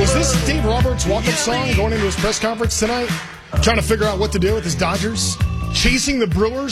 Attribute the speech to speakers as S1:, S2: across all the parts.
S1: Was this Dave Roberts' walk-up song going into his press conference tonight? Trying to figure out what to do with his Dodgers? Chasing the Brewers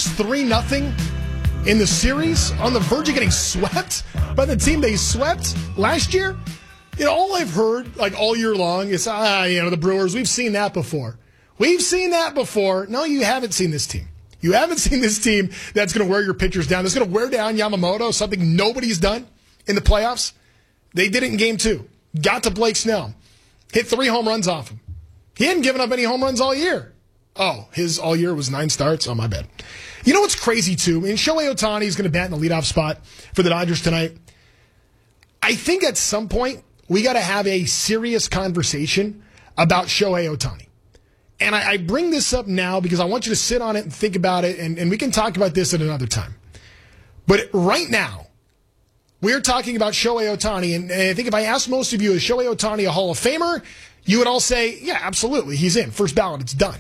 S1: 3-0 in the series? On the verge of getting swept by the team they swept last year? You know, all I've heard, like, all year long is, the Brewers, we've seen that before. We've seen that before. No, you haven't seen this team. You haven't seen this team that's going to wear your pitchers down. That's going to wear down Yamamoto, something nobody's done in the playoffs. They did it in Game 2. Got to Blake Snell. Hit 3 home runs off him. He hadn't given up any home runs all year. Oh, his all year was 9 starts? Oh, my bad. You know what's crazy, too? I mean, Shohei Ohtani is going to bat in the leadoff spot for the Dodgers tonight. I think at some point, we got to have a serious conversation about Shohei Ohtani. And I bring this up now because I want you to sit on it and think about it, and we can talk about this at another time. But right now, we're talking about Shohei Ohtani, and I think if I asked most of you, is Shohei Ohtani a Hall of Famer? You would all say, yeah, absolutely, he's in. First ballot, it's done.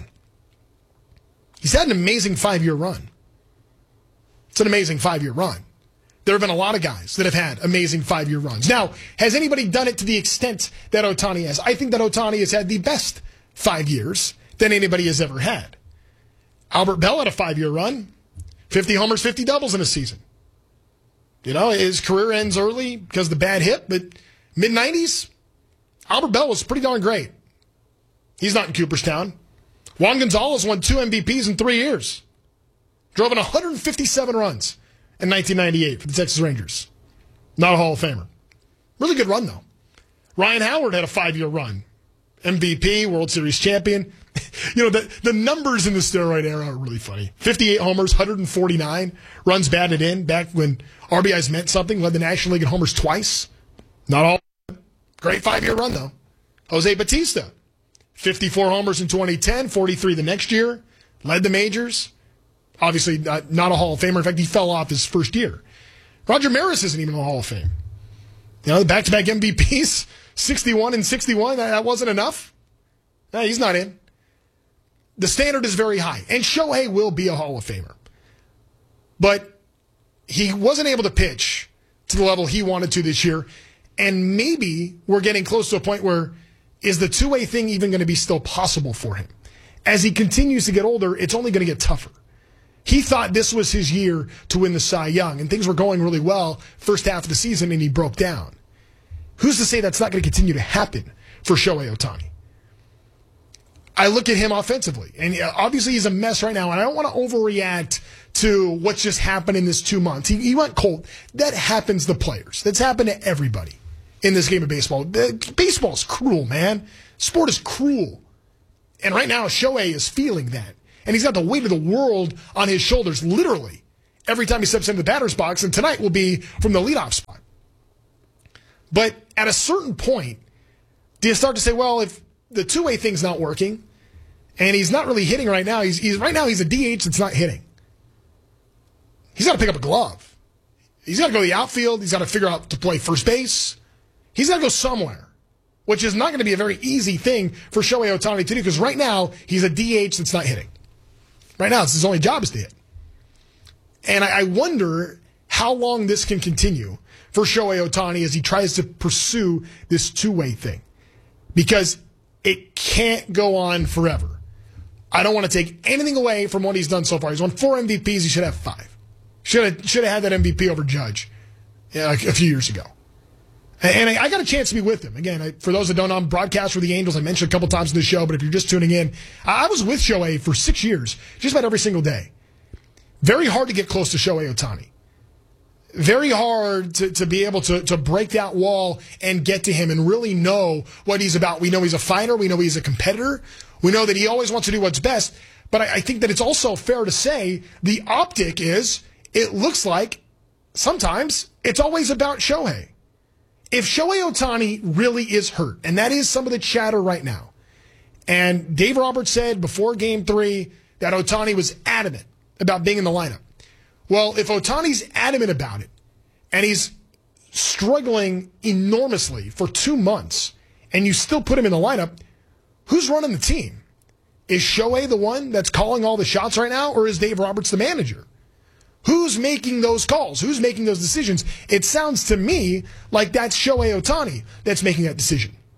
S1: He's had an amazing 5-year run. It's an amazing 5-year run. There have been a lot of guys that have had amazing 5-year runs. Now, has anybody done it to the extent that Ohtani has? I think that Ohtani has had the best 5 years than anybody has ever had. Albert Bell had a 5-year run, 50 homers, 50 doubles in a season. You know, his career ends early because of the bad hip, but mid-90s, Albert Bell was pretty darn great. He's not in Cooperstown. Juan Gonzalez won 2 MVPs in 3 years. Drove in 157 runs in 1998 for the Texas Rangers. Not a Hall of Famer. Really good run, though. Ryan Howard had a 5-year run. MVP, World Series champion. You know, the numbers in the steroid era are really funny. 58 homers, 149 runs batted in, back when RBIs meant something. Led the National League in homers twice. Not all. Great 5-year run, though. Jose Batista, 54 homers in 2010, 43 the next year. Led the majors. Obviously, not a Hall of Famer. In fact, he fell off his first year. Roger Maris isn't even in the Hall of Fame. You know, the back-to-back MVPs, 61 and 61, that wasn't enough. No, he's not in. The standard is very high, and Shohei will be a Hall of Famer. But he wasn't able to pitch to the level he wanted to this year, and maybe we're getting close to a point where is the two-way thing even going to be still possible for him? As he continues to get older, it's only going to get tougher. He thought this was his year to win the Cy Young, and things were going really well first half of the season, and he broke down. Who's to say that's not going to continue to happen for Shohei Ohtani? I look at him offensively, and obviously he's a mess right now, and I don't want to overreact to what's just happened in this 2 months. He went cold. That happens to players. That's happened to everybody in this game of baseball. Baseball's cruel, man. Sport is cruel. And right now, Shohei is feeling that. And he's got the weight of the world on his shoulders, literally, every time he steps into the batter's box, and tonight will be from the leadoff spot. But at a certain point, do you start to say, well, if the two-way thing's not working, and he's not really hitting right now, he's a DH that's not hitting. He's got to pick up a glove. He's got to go to the outfield. He's got to figure out to play first base. He's got to go somewhere, which is not going to be a very easy thing for Shohei Ohtani to do, because right now he's a DH that's not hitting. Right now, it's his only job is to hit. And I wonder how long this can continue for Shohei Ohtani as he tries to pursue this two-way thing. Because it can't go on forever. I don't want to take anything away from what he's done so far. He's won 4 MVPs. He should have 5. Should have had that MVP over Judge a few years ago. And I got a chance to be with him. Again, for those that don't know, I'm broadcast for the Angels. I mentioned a couple times in the show, but if you're just tuning in, I was with Shohei for 6 years, just about every single day. Very hard to get close to Shohei Ohtani. Very hard to be able to break that wall and get to him and really know what he's about. We know he's a fighter. We know he's a competitor. We know that he always wants to do what's best. But I think that it's also fair to say the optic is it looks like sometimes it's always about Shohei. If Shohei Ohtani really is hurt, and that is some of the chatter right now, and Dave Roberts said before Game 3 that Ohtani was adamant about being in the lineup. Well, if Ohtani's adamant about it, and he's struggling enormously for 2 months, and you still put him in the lineup, who's running the team? Is Shohei the one that's calling all the shots right now, or is Dave Roberts the manager? Who's making those calls? Who's making those decisions? It sounds to me like that's Shohei Ohtani that's making that decision.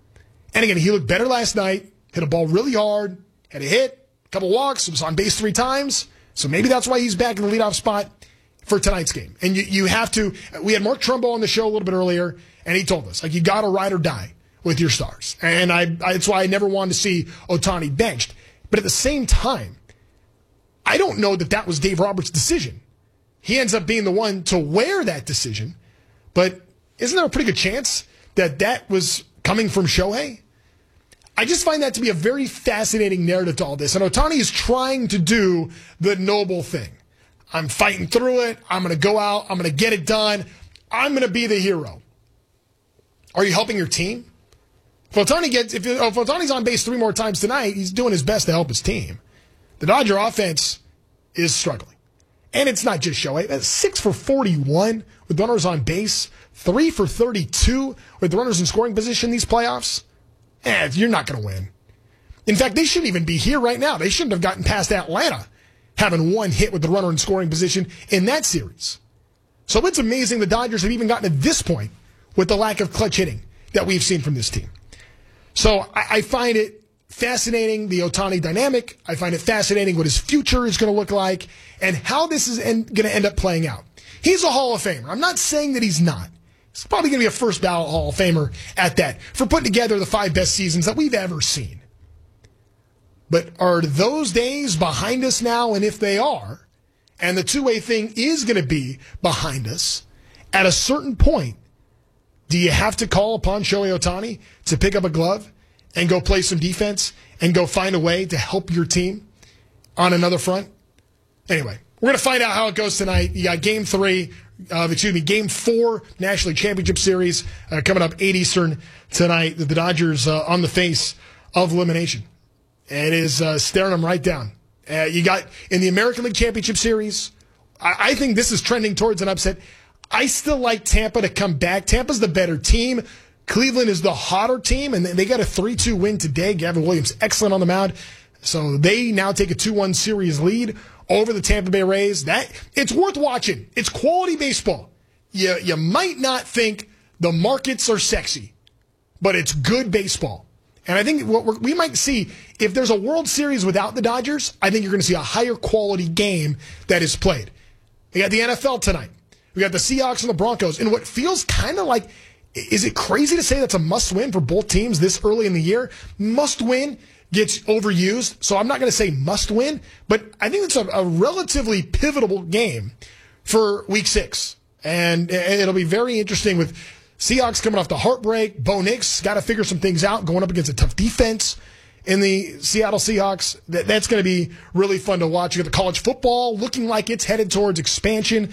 S1: And again, he looked better last night, hit a ball really hard, had a hit, a couple walks, was on base 3 times. So maybe that's why he's back in the leadoff spot for tonight's game. And you have to, we had Mark Trumbo on the show a little bit earlier, and he told us, like, you got to ride or die with your stars. And that's why I never wanted to see Ohtani benched. But at the same time, I don't know that was Dave Roberts' decision. He ends up being the one to wear that decision. But isn't there a pretty good chance that was coming from Shohei? I just find that to be a very fascinating narrative to all this. And Ohtani is trying to do the noble thing. I'm fighting through it. I'm going to go out. I'm going to get it done. I'm going to be the hero. Are you helping your team? If Ohtani's on base 3 more times tonight, he's doing his best to help his team. The Dodger offense is struggling. And it's not just Shohei. That's 6 for 41 with runners on base, 3 for 32 with runners in scoring position these playoffs. You're not going to win. In fact, they shouldn't even be here right now. They shouldn't have gotten past Atlanta, having 1 hit with the runner in scoring position in that series. So it's amazing the Dodgers have even gotten to this point with the lack of clutch hitting that we've seen from this team. So I find it fascinating, the Ohtani dynamic. I find it fascinating what his future is going to look like and how this is going to end up playing out. He's a Hall of Famer. I'm not saying that he's not. He's probably going to be a first ballot Hall of Famer at that for putting together the 5 best seasons that we've ever seen. But are those days behind us now? And if they are, and the two-way thing is going to be behind us, at a certain point, do you have to call upon Shohei Ohtani to pick up a glove and go play some defense and go find a way to help your team on another front? Anyway, we're going to find out how it goes tonight. You got Game 4, National League Championship Series coming up 8 Eastern tonight. The Dodgers on the face of elimination. It is staring them right down. You got in the American League Championship Series, I think this is trending towards an upset. I still like Tampa to come back. Tampa's the better team. Cleveland is the hotter team, and they got a 3-2 win today. Gavin Williams, excellent on the mound. So they now take a 2-1 series lead over the Tampa Bay Rays. It's worth watching. It's quality baseball. You might not think the markets are sexy, but it's good baseball. And I think what we might see, if there's a World Series without the Dodgers, I think you're going to see a higher quality game that is played. We got the NFL tonight. We got the Seahawks and the Broncos. And what feels kind of like, is it crazy to say that's a must-win for both teams this early in the year? Must-win gets overused, so I'm not going to say must-win, but I think it's a relatively pivotal game for Week 6. And it'll be very interesting with Seahawks coming off the heartbreak. Bo Nix got to figure some things out, going up against a tough defense in the Seattle Seahawks. That's going to be really fun to watch. You got the college football looking like it's headed towards expansion.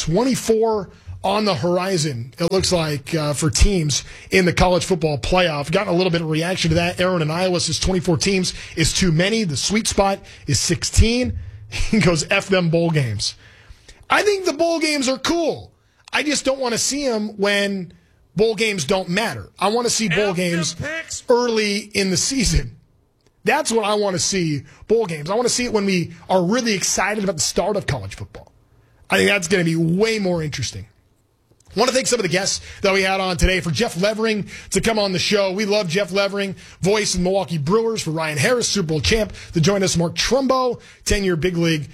S1: 24 on the horizon, it looks like, for teams in the college football playoff. Gotten a little bit of reaction to that. Aaron in Iowa says 24 teams is too many. The sweet spot is 16. He goes, F them bowl games. I think the bowl games are cool. I just don't want to see them when bowl games don't matter. I want to see bowl games early in the season. That's what I want to see, bowl games. I want to see it when we are really excited about the start of college football. I think that's going to be way more interesting. I want to thank some of the guests that we had on today. For Jeff Levering to come on the show. We love Jeff Levering, voice of the Milwaukee Brewers. For Ryan Harris, Super Bowl champ, to join us. Mark Trumbo, 10-year big league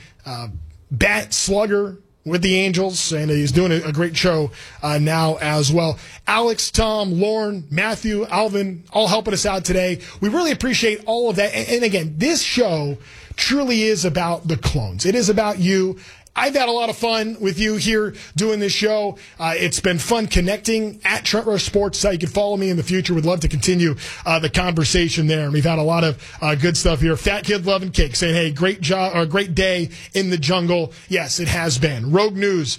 S1: bat slugger with the Angels, and he's doing a great show now as well. Alex, Tom, Lauren, Matthew, Alvin, all helping us out today. We really appreciate all of that. And again, this show truly is about the clones. It is about you. I've had a lot of fun with you here doing this show. It's been fun connecting at Trent Rush Sports. You can follow me in the future. We'd love to continue the conversation there. And we've had a lot of good stuff here. Fat Kid Loving Cake saying, hey, great job, or great day in the jungle. Yes, it has been. Rogue News,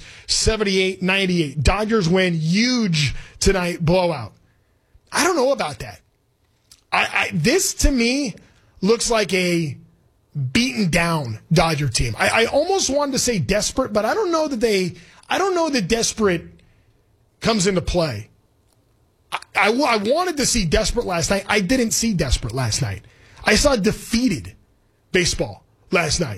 S1: 78-98. Dodgers win huge tonight, blowout. I don't know about that. This, to me, looks like a beaten down Dodger team. I almost wanted to say desperate, but I don't know that desperate comes into play. I wanted to see desperate last night. I didn't see desperate last night. I saw defeated baseball last night.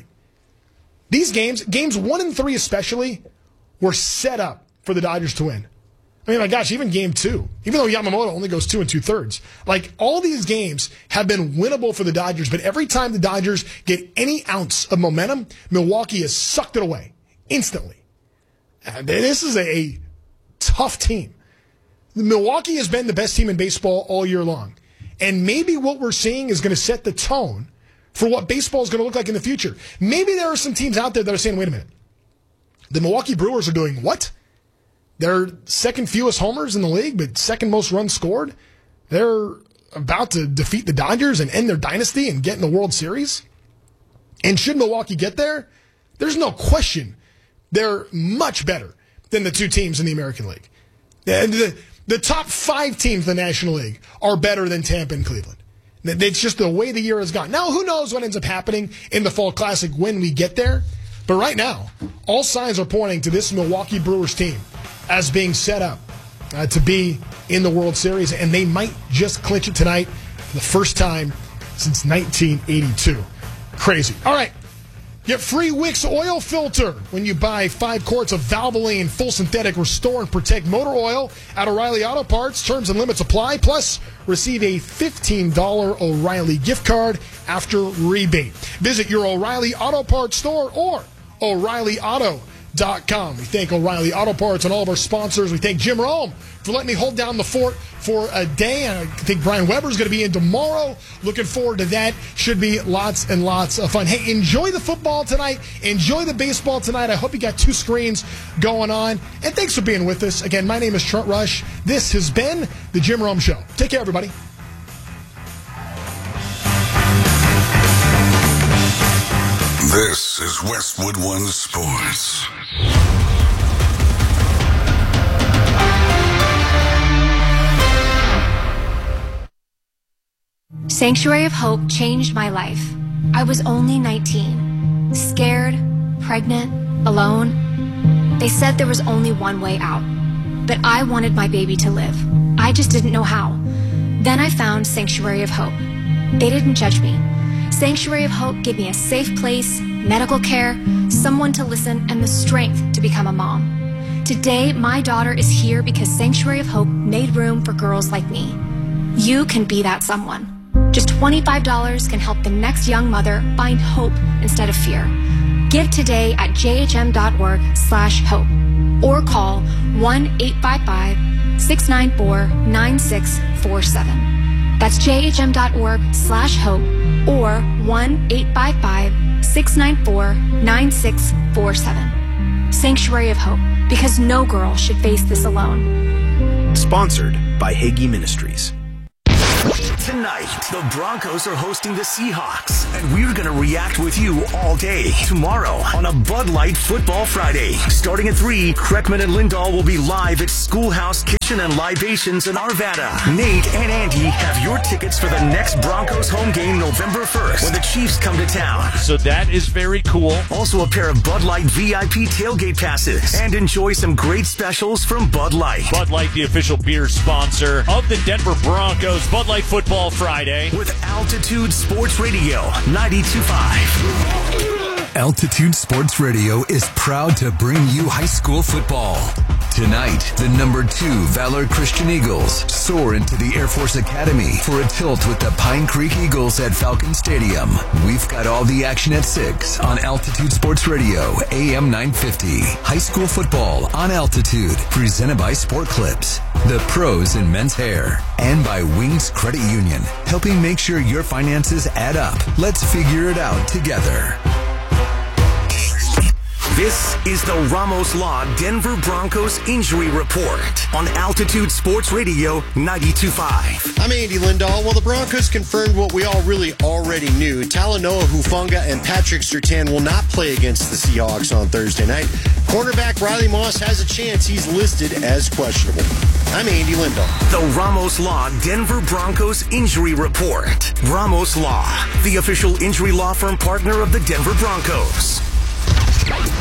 S1: These games 1 and 3 especially, were set up for the Dodgers to win. I mean, my gosh, even game 2, even though Yamamoto only goes 2 2/3, like all these games have been winnable for the Dodgers, but every time the Dodgers get any ounce of momentum, Milwaukee has sucked it away instantly. This is a tough team. Milwaukee has been the best team in baseball all year long, and maybe what we're seeing is going to set the tone for what baseball is going to look like in the future. Maybe there are some teams out there that are saying, wait a minute, the Milwaukee Brewers are doing what? They're second fewest homers in the league, but second most runs scored. They're about to defeat the Dodgers and end their dynasty and get in the World Series. And should Milwaukee get there, there's no question they're much better than the two teams in the American League. The top 5 teams in the National League are better than Tampa and Cleveland. It's just the way the year has gone. Now, who knows what ends up happening in the Fall Classic when we get there? But right now, all signs are pointing to this Milwaukee Brewers team as being set up to be in the World Series, and they might just clinch it tonight for the first time since 1982. Crazy. All right. Get free Wix oil filter when you buy 5 quarts of Valvoline full synthetic restore and protect motor oil at O'Reilly Auto Parts. Terms and limits apply. Plus, receive a $15 O'Reilly gift card after rebate. Visit your O'Reilly Auto Parts store or O'ReillyAuto.com. We thank O'Reilly Auto Parts and all of our sponsors. We thank Jim Rome for letting me hold down the fort for a day. And I think Brian Weber's going to be in tomorrow. Looking forward to that. Should be lots and lots of fun. Hey, enjoy the football tonight. Enjoy the baseball tonight. I hope you got 2 screens going on. And thanks for being with us. Again, my name is Trent Rush. This has been The Jim Rome Show. Take care, everybody.
S2: This is Westwood One Sports.
S3: Sanctuary of Hope changed my life. I was only 19, scared, pregnant, alone. They said there was only one way out, but I wanted my baby to live. I just didn't know how. Then I found Sanctuary of Hope. They didn't judge me. Sanctuary of Hope gave me a safe place, medical care, someone to listen, and the strength to become a mom. Today, my daughter is here because Sanctuary of Hope made room for girls like me. You can be that someone. Just $25 can help the next young mother find hope instead of fear. Give today at jhm.org/hope or call 1-855-694-9647. That's jhm.org/hope or 1-855-694-9647. Sanctuary of Hope, because no girl should face this alone.
S4: Sponsored by Hagee Ministries.
S5: Tonight, the Broncos are hosting the Seahawks, and we're going to react with you all day. Tomorrow, on a Bud Light Football Friday. Starting at 3, Kreckman and Lindahl will be live at Schoolhouse Kitchen and Libations in Arvada. Nate and Andy have your tickets for the next Broncos home game November 1st, when the Chiefs come to town.
S6: So that is very cool.
S5: Also a pair of Bud Light VIP tailgate passes, and enjoy some great specials from Bud Light.
S6: Bud Light, the official beer sponsor of the Denver Broncos. Bud Light Football Friday.
S5: With Altitude Sports Radio 92.5.
S7: Altitude Sports Radio is proud to bring you high school football. Tonight, the number 2 Valor Christian Eagles soar into the Air Force Academy for a tilt with the Pine Creek Eagles at Falcon Stadium. We've got all the action at 6 on Altitude Sports Radio, AM 950. High school football on Altitude, presented by Sport Clips, the pros in men's hair, and by Wings Credit Union, helping make sure your finances add up. Let's figure it out together.
S5: This is the Ramos Law Denver Broncos Injury Report on Altitude Sports Radio 92.5.
S8: I'm Andy Lindahl. Well, the Broncos confirmed what we all really already knew. Talanoa Hufanga and Patrick Surtain will not play against the Seahawks on Thursday night. Cornerback Riley Moss has a chance. He's listed as questionable. I'm Andy Lindahl.
S5: The Ramos Law Denver Broncos Injury Report. Ramos Law, the official injury law firm partner of the Denver Broncos.